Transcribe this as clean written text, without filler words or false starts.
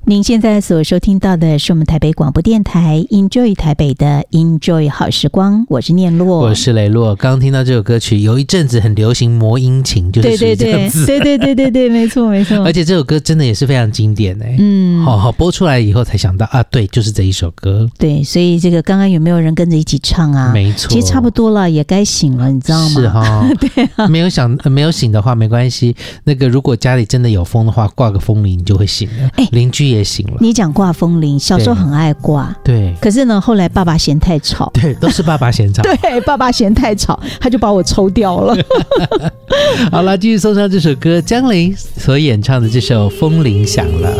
您现在所收听到的是我们台北广播电台 Enjoy 台北的 Enjoy 好时光，我是念洛， 我是雷洛。刚刚听到这首歌曲，有一阵子很流行魔音琴，就是属于这样子。 对，没错。 而且这首歌真的也是非常经典好播出来以后才想到啊，对，就是这一首歌。 对，所以这个刚刚有没有人跟着一起唱啊？ 没错， 其实差不多了，也该醒了，你知道吗？ 是哈， 对啊， 没有醒的话没关系。那个如果家里真的有风的话，挂个风铃你就会醒了，邻居也醒了。 你讲挂风铃，小时候很爱挂， 对。 可是呢，后来爸爸嫌太吵， 对，都是爸爸嫌吵。 对，爸爸嫌太吵，他就把我抽掉了。 好了，继续送上这首歌，江玲所演唱的这首《风铃响了》。